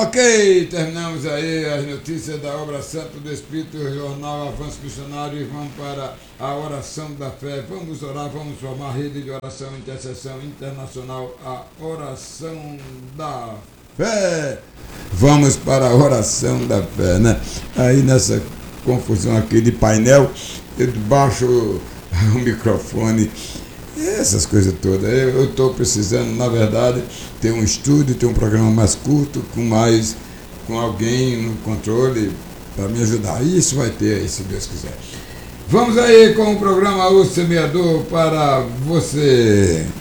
Ok, terminamos aí as notícias da obra Santo do Espírito, Jornal Avanço Missionário, e vamos para a oração da fé. Vamos orar, vamos formar a rede de oração e intercessão internacional, a oração da fé. Vamos para a oração da fé, né? Aí nessa confusão aqui de painel, eu baixo o microfone, essas coisas todas. Eu estou precisando, na verdade, ter um estúdio, ter um programa mais curto, com alguém no controle para me ajudar. Isso vai ter aí, se Deus quiser. Vamos aí com o programa O Semeador para você.